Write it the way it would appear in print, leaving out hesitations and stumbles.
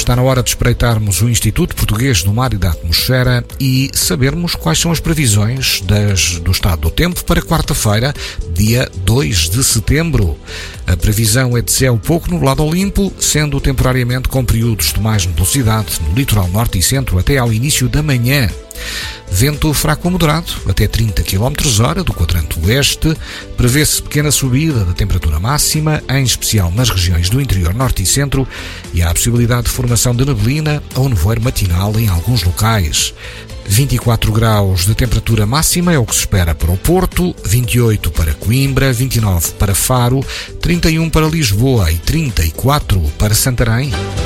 Está na hora de espreitarmos o Instituto Português do Mar e da Atmosfera e sabermos quais são as previsões do estado do tempo para quarta-feira, dia 2 de setembro. A previsão é de céu pouco nublado ou limpo, sendo temporariamente com períodos de mais nebulosidade no litoral norte e centro até ao início da manhã. Vento fraco a moderado, até 30 km/h do quadrante oeste. Prevê-se pequena subida da temperatura máxima, em especial nas regiões do interior norte e centro, e há a possibilidade de formação de neblina ou nevoeiro matinal em alguns locais. 24 graus de temperatura máxima é o que se espera para o Porto, 28 para Coimbra, 29 para Faro, 31 para Lisboa e 34 para Santarém.